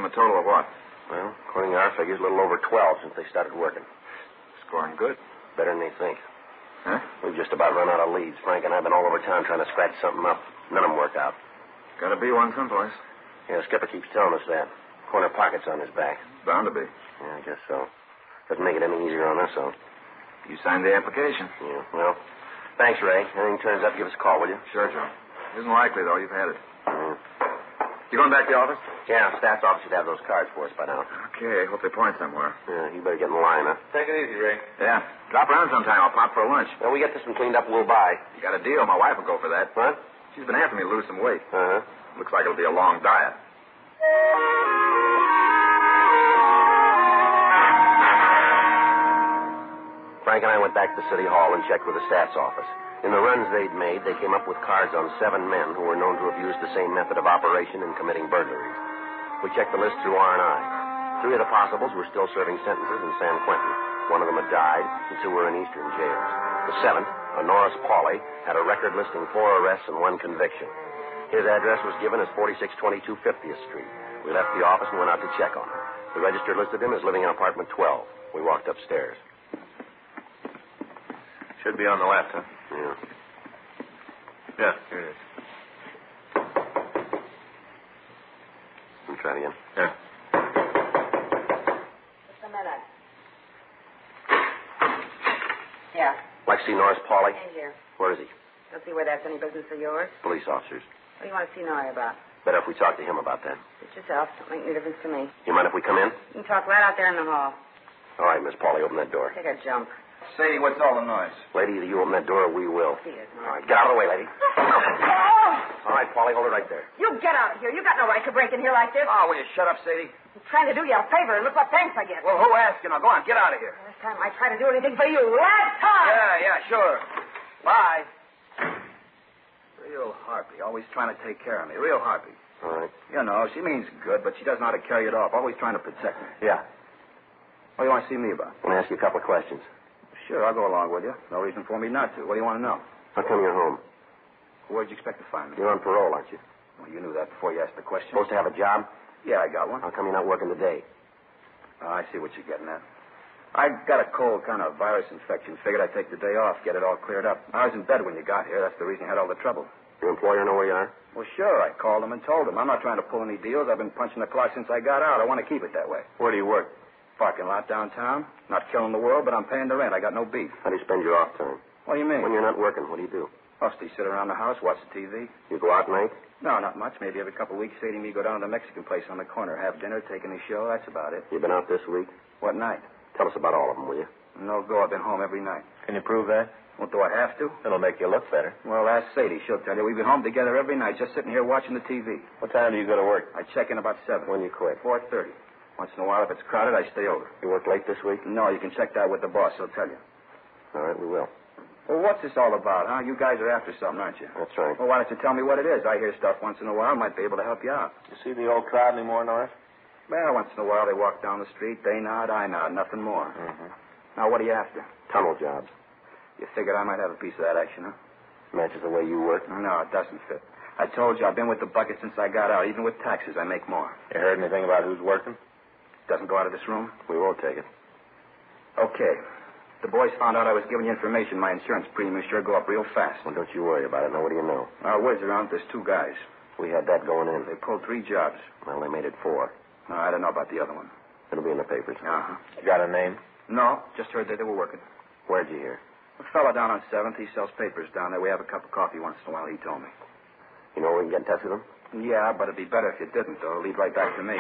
a total of what? Well, according to our figures, a little over 12 since they started working. Scoring good. Better than they think. Huh? We've just about run out of leads. Frank and I have been all over town trying to scratch something up. None of them work out. Gotta be one someplace. Yeah, Skipper keeps telling us that. Corner pocket's on his back. Bound to be. Yeah, I guess so. Doesn't make it any easier on us, though. You signed the application. Yeah, well, thanks, Ray. Anything turns up, give us a call, will you? Sure, Joe. Isn't likely, though. You've had it. Yeah. You going back to the office? Yeah, staff's office should have those cards for us by now. Okay, hope they point somewhere. Yeah, you better get in line, huh? Take it easy, Ray. Yeah. Drop around sometime. I'll pop for lunch. When we get this one cleaned up, we'll buy. You got a deal. My wife will go for that. What? She's been asking me to lose some weight. Uh-huh. Looks like it'll be a long diet. Frank and I went back to City Hall and checked with the stats office. In the runs they'd made, they came up with cards on 7 men who were known to have used the same method of operation in committing burglaries. We checked the list through R&I. 3 of the possibles were still serving sentences in San Quentin. 1 of them had died, and 2 were in eastern jails. The 7th, a Norris Pauley, had a record listing 4 arrests and 1 conviction. His address was given as 4622 50th Street. We left the office and went out to check on him. The register listed him as living in apartment 12. We walked upstairs. Should be on the left, huh? Yeah. Yeah, here it is. Let me try it again. Yeah. Just a minute. Yeah. Like to see Norris Pauley? In here. Where is he? Don't see where that's any business of yours. Police officers. What do you want to see Norrie about? Better if we talk to him about that. Suit yourself. Don't make any difference to me. You mind if we come in? You can talk right out there in the hall. All right, Miss Pauley, open that door. Take a jump. Sadie, what's all the noise? Lady, either you open that door or we will. See it, All Norrie. right, get out of the way, lady. Oh! All right, Pauley, hold it right there. You get out of here. You got no right to break in here like this. Oh, will you shut up, Sadie? I'm trying to do you a favor, and look what thanks I get. Well, who asked you? Now, go on, get out of here. Last time I tried to do anything for you. Last time! Yeah, sure. Bye. Real harpy. Always trying to take care of me. Real harpy. All right. You know, she means good, but she doesn't know how to carry it off. Always trying to protect me. Yeah. What do you want to see me about? I want to ask you a couple of questions. Sure, I'll go along with you. No reason for me not to. What do you want to know? How come you're home? Where'd you expect to find me? You're on parole, aren't you? Well, you knew that before you asked the question. Supposed to have a job? Yeah, I got one. How come you're not working today? Oh, I see what you're getting at. I got a cold kind of virus infection. Figured I'd take the day off, get it all cleared up. I was in bed when you got here. That's the reason you had all the trouble. Your employer know where you are? Well, sure. I called him and told him. I'm not trying to pull any deals. I've been punching the clock since I got out. I want to keep it that way. Where do you work? Parking lot downtown. Not killing the world, but I'm paying the rent. I got no beef. How do you spend your off time? What do you mean? When you're not working, what do you do? Mostly sit around the house, watch the TV. You go out at night? No, not much. Maybe every couple of weeks, Sadie and me go down to the Mexican place on the corner, have dinner, take in the show. That's about it. You been out this week? What night? Tell us about all of them, will you? No go. I've been home every night. Can you prove that? Well, do I have to? It'll make you look better. Well, ask Sadie. She'll tell you. We've been home together every night, just sitting here watching the TV. What time do you go to work? I check in about 7. When you quit? 4:30. Once in a while, if it's crowded, I stay over. You work late this week? No, you can check that with the boss. He'll tell you. All right, we will. Well, what's this all about, huh? You guys are after something, aren't you? That's right. Well, why don't you tell me what it is? I hear stuff once in a while. Might be able to help you out. You see the old crowd anymore, Norris? Well, once in a while, they walk down the street. They nod, I nod. Nothing more. Mm-hmm. Now, what are you after? Tunnel jobs. You figured I might have a piece of that action, huh? Matches the way you work. No, it doesn't fit. I told you, I've been with the bucket since I got out. Even with taxes, I make more. You heard anything about who's working? Doesn't go out of this room? We won't take it. Okay. The boys found out I was giving you information. My insurance premium sure go up real fast. Well, don't you worry about it. Now, what do you know? Word's around, there's 2 guys. We had that going in. They pulled 3 jobs. Well, they made it 4. No, I don't know about the other one. It'll be in the papers. Uh-huh. You got a name? No, just heard that they were working. Where'd you hear? A fellow down on 7th, he sells papers down there. We have a cup of coffee once in a while, he told me. You know where we can get in touch with them? Yeah, but it'd be better if you didn't, though. It'll lead right back to me.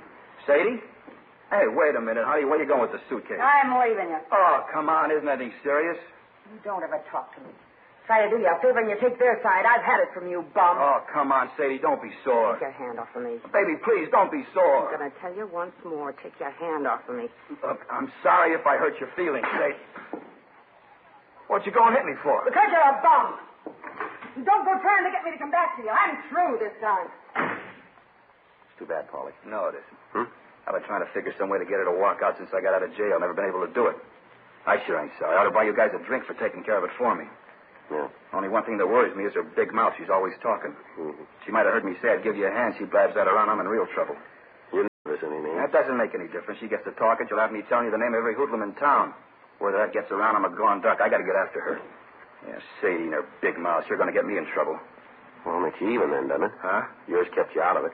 Sadie? Hey, wait a minute, honey. Where you going with the suitcase? I'm leaving you. Oh, come on. Isn't anything serious? You don't ever talk to me. Try to do you a favor and you take their side. I've had it from you, bum. Oh, come on, Sadie. Don't be sore. Take your hand off of me. Baby, please, don't be I'm sore. going to tell you once more. Take your hand off of me. Look, I'm sorry if I hurt your feelings, Sadie. What'd you go and hit me for? Because you're a bum. Don't go trying to get me to come back to you. I'm through this time. It's too bad, Paulie. No, it isn't. I've been trying to figure some way to get her to walk out since I got out of jail. Never been able to do it. I sure ain't sorry. I ought to buy you guys a drink for taking care of it for me. Yeah. Only one thing that worries me is her big mouth. She's always talking. Mm-hmm. She might have heard me say I'd give you a hand. She blabs that around. I'm in real trouble. You're nervous. That doesn't make any difference. She gets to talking, she'll have me telling you the name of every hoodlum in town. Whether that gets around, I'm a gone duck. I got to get after her. Yeah, Sadie and her big mouth. You're going to get me in trouble. Well, makes you even then, doesn't it? Huh? Yours kept you out of it.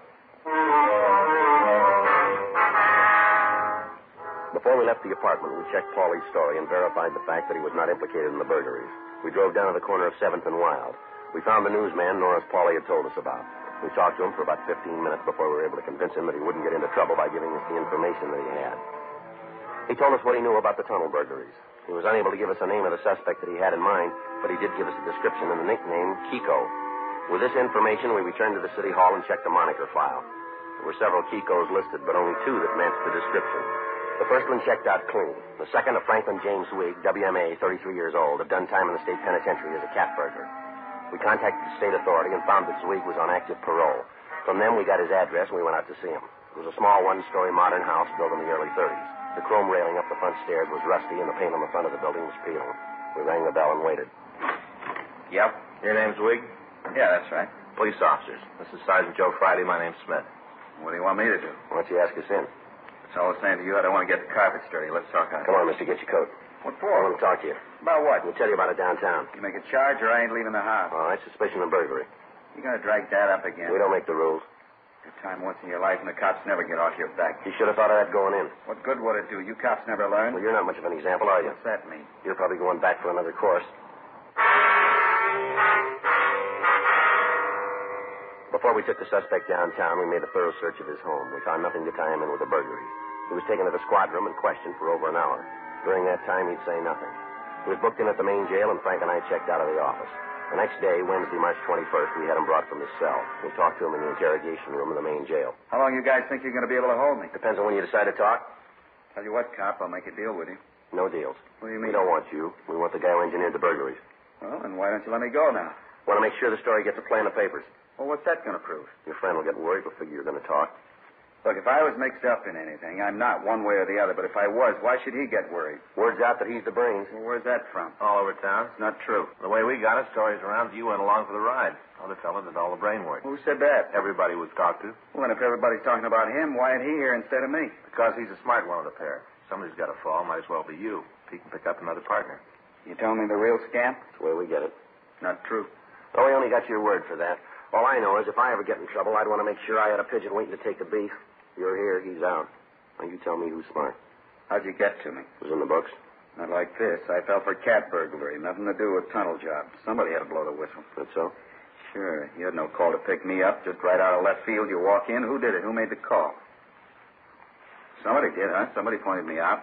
Before we left the apartment, we checked Paulie's story and verified the fact that he was not implicated in the burglaries. We drove down to the corner of 7th and Wild. We found the newsman Norris Paulie had told us about. We talked to him for about 15 minutes before we were able to convince him that he wouldn't get into trouble by giving us the information that he had. He told us what he knew about the tunnel burglaries. He was unable to give us a name of the suspect that he had in mind, but he did give us a description and the nickname Kiko. With this information, we returned to the city hall and checked the moniker file. There were several Kikos listed, but only 2 that matched the description. The first one checked out clean. The second, a Franklin James Wigg, WMA, 33 years old, had done time in the state penitentiary as a cat burglar. We contacted the state authority and found that Zweig was on active parole. From them, we got his address and we went out to see him. It was a small one-story modern house built in the early 30s. The chrome railing up the front stairs was rusty and the paint on the front of the building was peeling. We rang the bell and waited. Yep. Your name's Wigg? Yeah, that's right. Police officers. This is Sergeant Joe Friday. My name's Smith. What do you want me to do? Why don't you ask us in? That's all I'm saying to you. I don't want to get the carpet dirty. Let's talk on it. Come on, mister, get your coat. What I for? want to talk to you. About what? We'll tell you about it downtown. You make a charge or I ain't leaving the house. All right, suspicion of burglary. You going to drag that up again? We don't make the rules. Good time once in your life and the cops never get off your back. You should have thought of that going in. What good would it do? You cops never learn. Well, you're not much of an example, are you? What's that mean? You're probably going back for another course. Before we took the suspect downtown, we made a thorough search of his home. We found nothing to tie him in with the burglary. He was taken to the squad room and questioned for over an hour. During that time, he'd say nothing. He was booked in at the main jail, and Frank and I checked out of the office. The next day, Wednesday, March 21st, we had him brought from his cell. We talked to him in the interrogation room of the main jail. How long you guys think you're going to be able to hold me? Depends on when you decide to talk. Tell you what, cop, I'll make a deal with you. No deals. What do you We mean? don't want you. We want the guy who engineered the burglaries. Well, then why don't you let me go now? Want to make sure the story gets a play in the papers. Well, what's that going to prove? Your friend will get worried. We'll figure you're going to talk. Look, if I was mixed up in anything, I'm not one way or the other, but if I was, why should he get worried? Word's out that he's the brains. Well, where's that from? All over town. It's not true. The way we got it, stories around, you went along for the ride. Other fella did all the brain work. Who said that? Everybody was talked to. Well, then if everybody's talking about him, why ain't he here instead of me? Because he's a smart one of the pair. Somebody's got to fall. Might as well be you. He can pick up another partner. You telling me the real scamp? That's the way we get it. Not true. Oh, we only got your word for that. All I know is if I ever get in trouble, I'd want to make sure I had a pigeon waiting to take the beef. You're here, he's out. Now you tell me who's smart. How'd you get to me? It was in the books. Not like this. I fell for cat burglary. Nothing to do with tunnel job. Somebody had to blow the whistle. That's so? Sure. You had no call to pick me up. Just right out of left field, you walk in. Who did it? Who made the call? Somebody did, huh? Somebody pointed me out.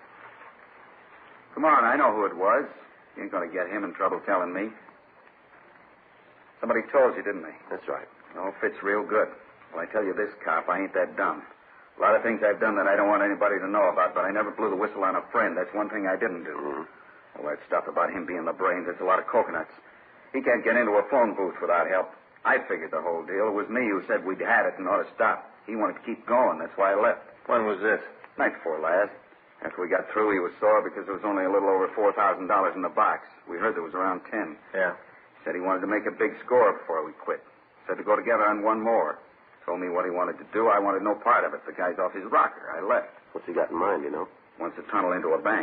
Come on, I know who it was. You ain't going to get him in trouble telling me. Somebody told you, didn't they? That's right. It all fits real good. Well, I tell you this, cop, I ain't that dumb. A lot of things I've done that I don't want anybody to know about, but I never blew the whistle on a friend. That's one thing I didn't do. Mm-hmm. All that stuff about him being the brains, it's a lot of coconuts. He can't get into a phone booth without help. I figured the whole deal. It was me who said we'd had it and ought to stop. He wanted to keep going. That's why I left. When was this? Night before last. After we got through, he was sore because there was only a little over $4,000 in the box. We heard there was around 10. Yeah. Said he wanted to make a big score before we quit. Said to go together on one more. Told me what he wanted to do. I wanted no part of it. The guy's off his rocker. I left. What's he got in mind, you know? Wants to tunnel into a bank.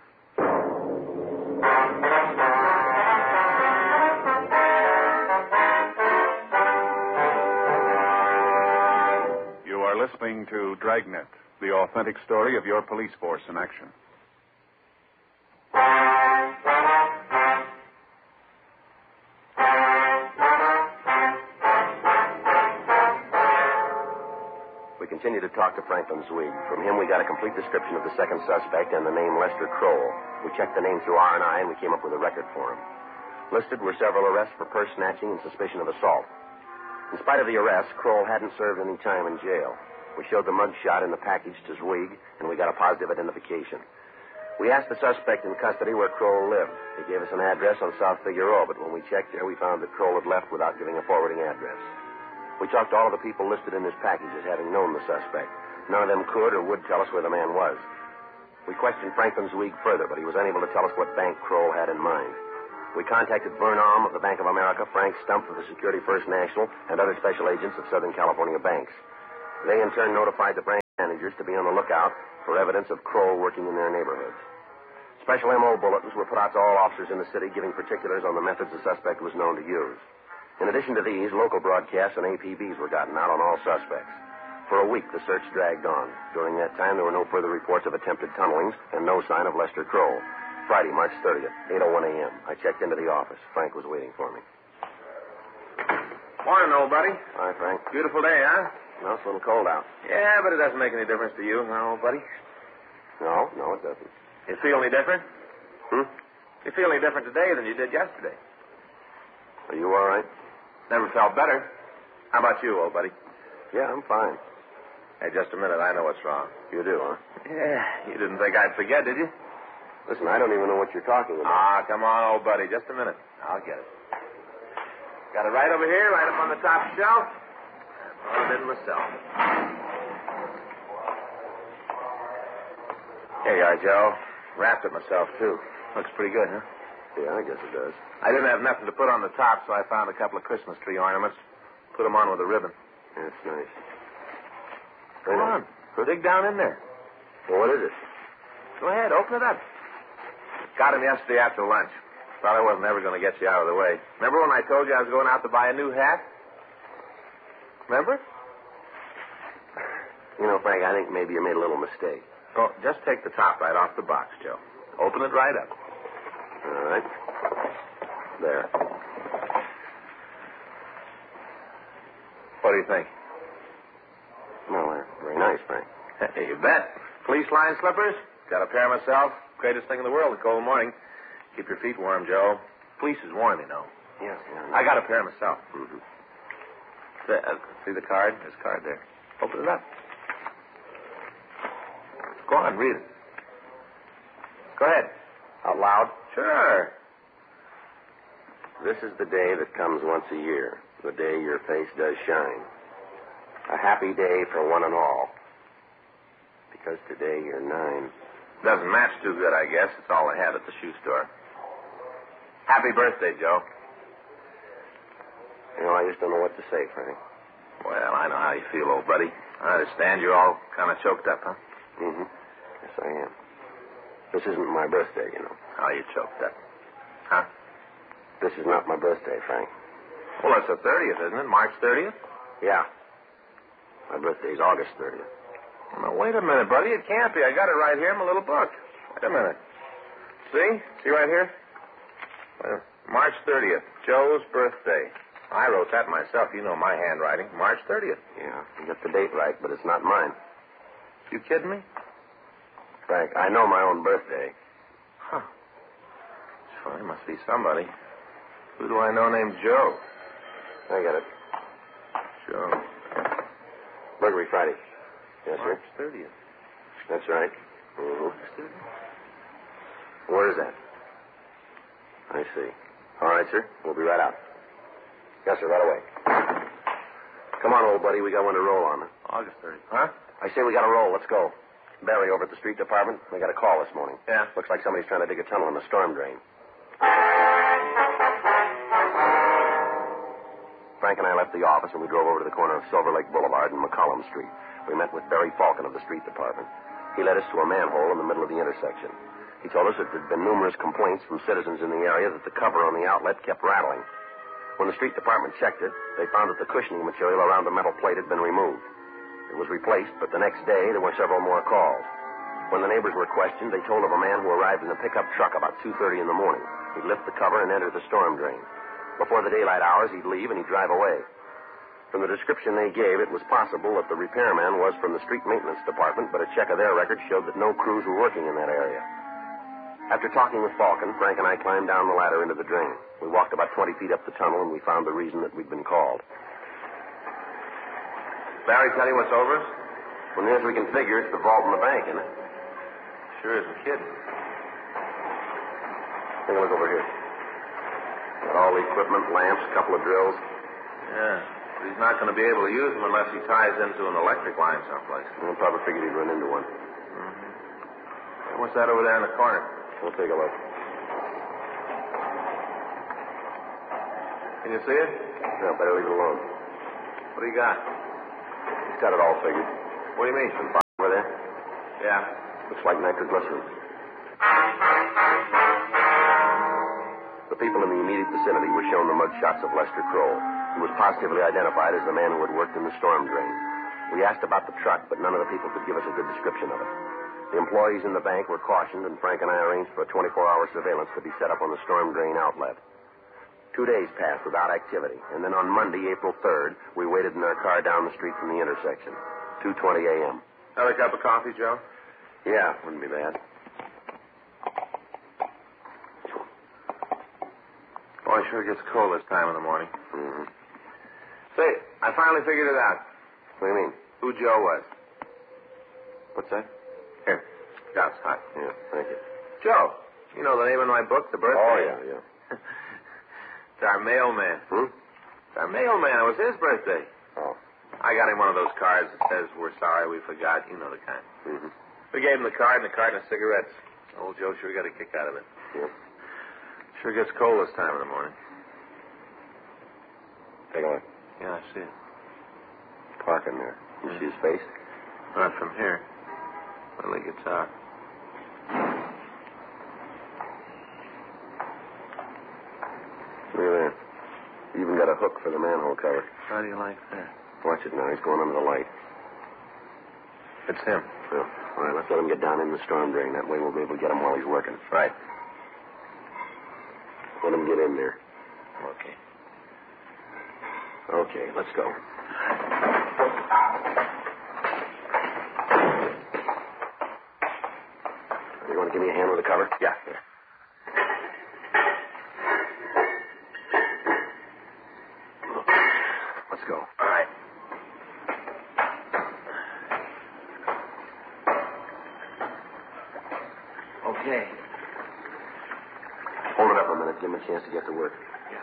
You are listening to Dragnet, the authentic story of your police force in action. We continued to talk to Franklin Zweig. From him, we got a complete description of the second suspect and the name Lester Kroll. We checked the name through R&I, and we came up with a record for him. Listed were several arrests for purse snatching and suspicion of assault. In spite of the arrest, Kroll hadn't served any time in jail. We showed the mug shot in the package to Zweig, and we got a positive identification. We asked the suspect in custody where Kroll lived. He gave us an address on South Figueroa, but when we checked there, we found that Kroll had left without giving a forwarding address. We talked to all of the people listed in this package as having known the suspect. None of them could or would tell us where the man was. We questioned Franklin Zweig further, but he was unable to tell us what bank Kroll had in mind. We contacted Vern Alm of the Bank of America, Frank Stump of the Security First National, and other special agents of Southern California banks. They, in turn, notified the branch managers to be on the lookout for evidence of Kroll working in their neighborhoods. Special M.O. bulletins were put out to all officers in the city giving particulars on the methods the suspect was known to use. In addition to these, local broadcasts and APBs were gotten out on all suspects. For a week, the search dragged on. During that time, there were no further reports of attempted tunnelings and no sign of Lester Kroll. Friday, March 30th, 8:01 a.m. I checked into the office. Frank was waiting for me. Morning, old buddy. Hi, Frank. Beautiful day, huh? Well, it's a little cold out. Yeah, but it doesn't make any difference to you, huh, old buddy? No, it doesn't. You feel any different? Hmm? You feel any different today than you did yesterday? Are you all right? Never felt better. How about you, old buddy? Yeah, I'm fine. Hey, just a minute. I know what's wrong. You do, huh? Yeah. You didn't think I'd forget, did you? Listen, I don't even know what you're talking about. Ah, come on, old buddy. Just a minute. I'll get it. Got it right over here, right up on the top shelf. I did it myself. Here you are, Joe. Wrapped it myself, too. Looks pretty good, huh? Yeah, I guess it does. I didn't have nothing to put on the top, so I found a couple of Christmas tree ornaments. Put them on with a ribbon. That's nice. Come on. Dig down in there. Well, what is it? Go ahead, open it up. Got him yesterday after lunch. Thought I wasn't ever going to get you out of the way. Remember when I told you I was going out to buy a new hat? Remember? You know, Frank, I think maybe you made a little mistake. Oh, just take the top right off the box, Joe. Open it right up. All right. There. What do you think? Well, they're very nice, Frank. Hey, you bet. Fleece line slippers? Got a pair myself. Greatest thing in the world, a cold morning. Keep your feet warm, Joe. Fleece is warm, you know. Yeah. I got a pair myself. Mm-hmm. See the card? There's a card there. Open it up. Go on, read it. Go ahead. Out loud? Sure. This is the day that comes once a year, the day your face does shine. A happy day for one and all. Because today you're 9. Doesn't match too good, I guess. It's all I had at the shoe store. Happy birthday, Joe. You know, I just don't know what to say, Frank. Well, I know how you feel, old buddy. I understand you're all kind of choked up, huh? Mm-hmm. Yes, I am. This isn't my birthday, you know. How you choked up? Huh? This is not my birthday, Frank. Well, it's the 30th, isn't it? March 30th? Yeah. My birthday's August 30th. Now, wait a minute, buddy. It can't be. I got it right here in my little book. Wait a minute. See? See right here? Well, March 30th, Joe's birthday. I wrote that myself. You know my handwriting. March 30th. Yeah, you got the date right, but it's not mine. You kidding me? Frank, I know my own birthday. Huh. Sure, must be somebody. Who do I know named Joe? I got it. Joe. Burglary Friday. Yes, March sir? 30th. That's right. Mm-hmm. March 30th? Where is that? I see. All right, sir. We'll be right out. Yes, sir, right away. Come on, old buddy. We got one to roll on. August 30th. Huh? I say we got to roll. Let's go. Barry over at the street department. We got a call this morning. Yeah. Looks like somebody's trying to dig a tunnel in the storm drain. Frank and I left the office and we drove over to the corner of Silver Lake Boulevard and McCollum Street. We met with Barry Falcon of the street department. He led us to a manhole in the middle of the intersection. He told us that there had been numerous complaints from citizens in the area that the cover on the outlet kept rattling. When the street department checked it, they found that the cushioning material around the metal plate had been removed. It was replaced, but the next day there were several more calls. When the neighbors were questioned, they told of a man who arrived in a pickup truck about 2:30 in the morning. He'd lift the cover and enter the storm drain. Before the daylight hours, he'd leave and he'd drive away. From the description they gave, it was possible that the repairman was from the street maintenance department, but a check of their records showed that no crews were working in that area. After talking with Falcon, Frank and I climbed down the ladder into the drain. We walked about 20 feet up the tunnel, and we found the reason that we'd been called. Barry tell you what's over us? Well, near as we can figure, it's the vault in the bank, isn't it? Sure isn't kidding. Take a look over here. Got all the equipment, lamps, a couple of drills. Yeah. But he's not going to be able to use them unless he ties into an electric line someplace. I probably figured he'd run into one. Mm-hmm. What's that over there in the corner? We'll take a look. Can you see it? No, better leave it alone. What do you got? He's got it all figured. What do you mean? Yeah. Looks like nitroglycerin. The people in the immediate vicinity were shown the mug shots of Lester Kroll, who was positively identified as the man who had worked in the storm drain. We asked about the truck, but none of the people could give us a good description of it. The employees in the bank were cautioned, and Frank and I arranged for a 24-hour surveillance to be set up on the storm drain outlet. 2 days passed without activity, and then on Monday, April 3rd, we waited in our car down the street from the intersection. 2:20 a.m. Another cup of coffee, Joe? Yeah, wouldn't be bad. Boy, sure gets cold this time in the morning. Mm-hmm. Say, I finally figured it out. What do you mean? Who Joe was. What's that? Here. Got it's hot. Yeah, thank you. Joe. You know the name of my book, The Birthday? Oh, yeah. It's our mailman. It's our mailman. It was his birthday. Oh. I got him one of those cards that says, "We're sorry we forgot." You know the kind. Mm-hmm. We gave him the card and a carton of cigarettes. Old Joe sure got a kick out of it. Yeah. Sure gets cold this time in the morning. Take a look. Yeah, I see it. Parking there. You see his face? Not from here. Well, he gets out. Look at that. He even got a hook for the manhole cover. How do you like that? Watch it now. He's going under the light. It's him. Yeah. All right, let's let him get down in the storm drain. That way we'll be able to get him while he's working. Right. Let him get in there. Okay. Okay, let's go. You want to give me a hand with the cover? Yeah. Let's go. All right. Okay. Hold it up a minute. Give him a chance to get to work. Yeah.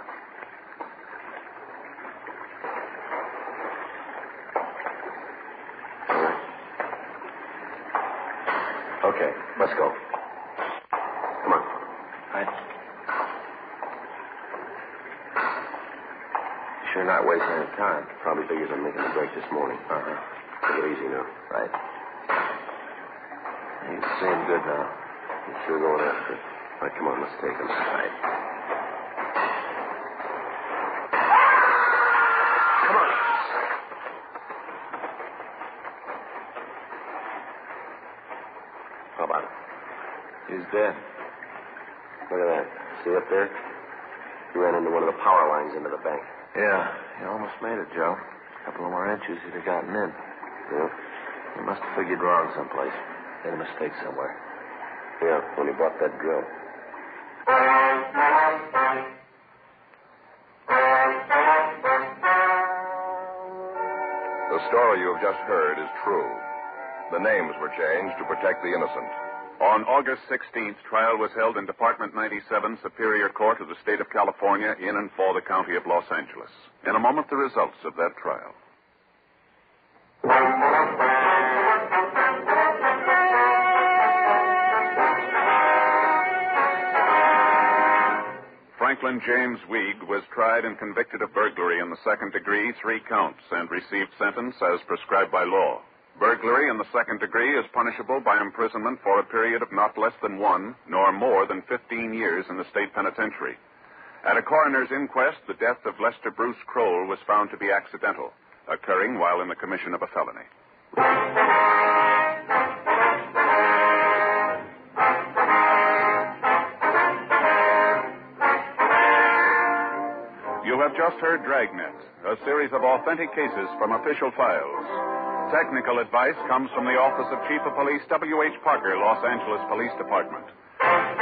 All right. Okay, let's go. Come on. All right. Sure not wasting any time. Probably figures I'm making a break this morning. Uh-huh. Take it easy now. Right. He's seeing good now. He's sure going after it. All right, come on, let's take him. All right. Come on. How about it? He's dead. Look at that. See up there? He ran into one of the power lines into the bank. Yeah, he almost made it, Joe. A couple of more inches, he'd have gotten in. Yeah? He must have figured wrong someplace. Made a mistake somewhere. Yeah, when he bought that drill. The story you have just heard is true. The names were changed to protect the innocent. On August 16th, trial was held in Department 97, Superior Court of the State of California, in and for the County of Los Angeles. In a moment, the results of that trial. Franklin James Weig was tried and convicted of burglary in the second degree, 3 counts, and received sentence as prescribed by law. Burglary in the second degree is punishable by imprisonment for a period of not less than 1, nor more than 15 years in the state penitentiary. At a coroner's inquest, the death of Lester Bruce Kroll was found to be accidental, occurring while in the commission of a felony. You have just heard Dragnet, a series of authentic cases from official files. Technical advice comes from the Office of Chief of Police W.H. Parker, Los Angeles Police Department.